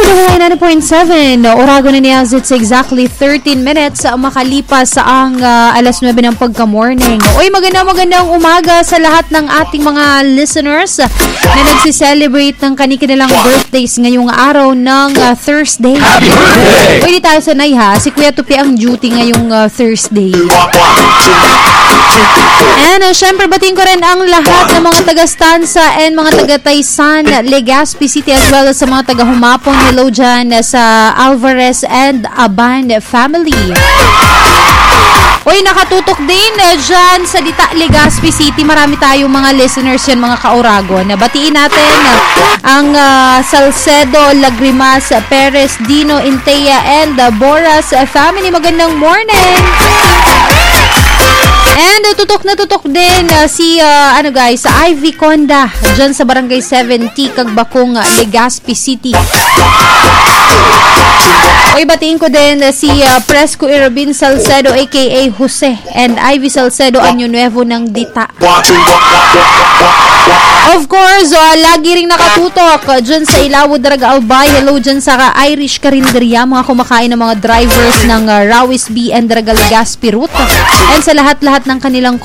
99.7 Orago na niya. It's exactly 13 minutes makalipas sa ang alas 9 ng pagka-morning. Uy, magandang umaga sa lahat ng ating mga listeners na nagsiselebrate ng kanilang birthdays ngayong araw ng Thursday. Happy birthday! Uy, di tayo sanay ha. Si Kuya Tupi ang duty ngayong Thursday. And syempre batiin ko rin ang lahat ng mga taga-Stanza and mga taga-Taysan, Legazpi City, as well as sa mga taga-Humapon. Hello dyan sa Alvarez and Aban family. Uy, nakatutok din dyan sa Dita, Legazpi City. Marami tayong mga listeners yan, mga ka-Oragon. Batiin natin ang Salcedo, Lagrimas, Perez, Dino, Intea, and Boras family. Magandang morning! And tutok na tutok din si Ivy Conda dyan sa Barangay 70 Kagbakong, Legazpi City. Uy, batiin ko din si Presco Irabin Salcedo aka Jose and Ivy Salcedo Año Nuevo ng Dita. Of course, lagi ring nakatutok dyan sa Ilawo, Daraga Albay. Hello dyan sa Irish Karinderya, mga kumakain ng mga drivers ng Rawis B and Daraga Legazpi route. And sa lahat-lahat ng kanilang